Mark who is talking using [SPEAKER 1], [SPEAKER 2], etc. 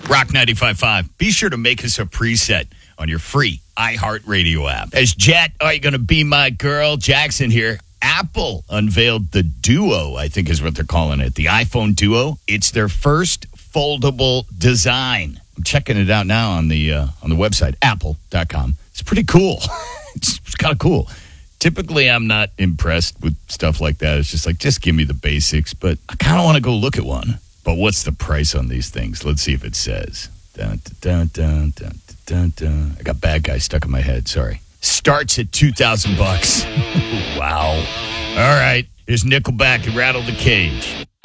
[SPEAKER 1] Rock 95.5. Be sure to make us a preset on your free iHeartRadio app. As Jet, are you going to be my girl? Jackson here. Apple unveiled the Duo, I think is what they're calling it. The iPhone Duo. It's their first foldable design. I'm checking it out now on the website, apple.com. It's pretty cool. It's kind of cool. Typically, I'm not impressed with stuff like that. It's just like, just give me the basics. But I kind of want to go look at one. But what's the price on these things? Let's see if it says. Dun, dun, dun, dun, dun, dun. I got bad guys stuck in my head. Sorry. Starts at $2,000. Wow. All right. Here's Nickelback and Rattle the Cage.